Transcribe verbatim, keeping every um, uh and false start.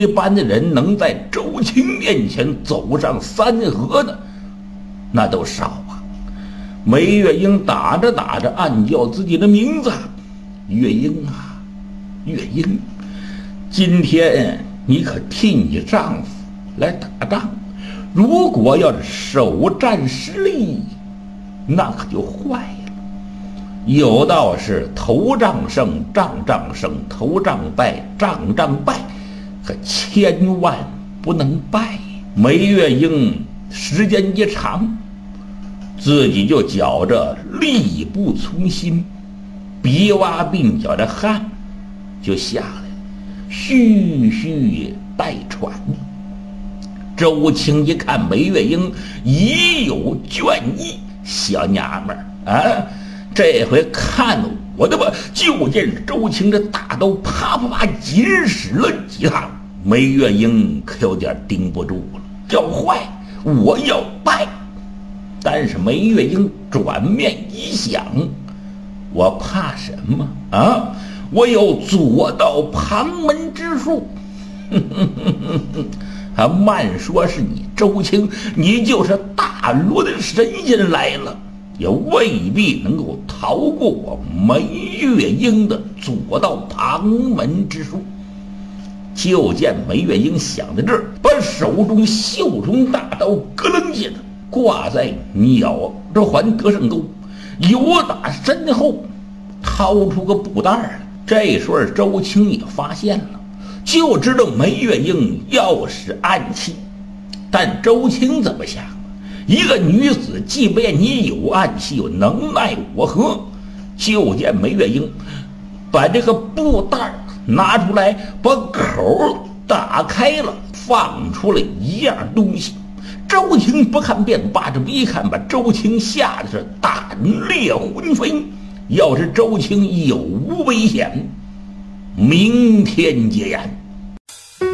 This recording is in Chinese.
一般的人能在周青面前走上三合的，那都少啊。梅月英打着打着暗叫自己的名字：“月英啊，月英，今天你可替你丈夫来打仗，如果要是首战失利，那可就坏了。有道是头仗胜，仗仗胜；头仗败，仗仗败。可千万不能败。”梅月英时间一长，自己就觉着力不从心，鼻洼鬓角的汗就下来了，吁吁带喘。周青一看梅月英已有倦意，小娘们儿啊，这回看我的吧！就见周青这大刀啪啪啪紧使了几趟，梅月英可有点盯不住了，要坏，我要败。但是梅月英转面一想，我怕什么啊？我有左道旁门之术。还慢说是你周青，你就是大罗的神仙来了，也未必能够逃过我梅月英的左道旁门之术。就见梅月英想到这儿，把手中袖中大刀咯楞一下子挂在鸟着环得胜钩，由打身后掏出个布袋来。这时候周青也发现了，就知道梅月英要使暗器。但周青怎么想？一个女子，即便你有暗器，又能奈我何？就见梅月英把这个布袋拿出来，把口打开了，放出了一样东西。周青不看便罢，这么一看，把周青吓得是胆裂魂飞。要是周青有无危险，明天结言。